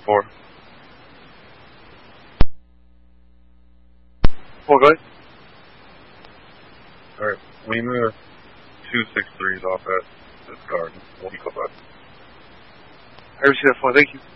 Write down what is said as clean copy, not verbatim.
4. Oh, go ahead. Alright, Lima 263 is off at this garden. We'll be close by. I received that 4, thank you.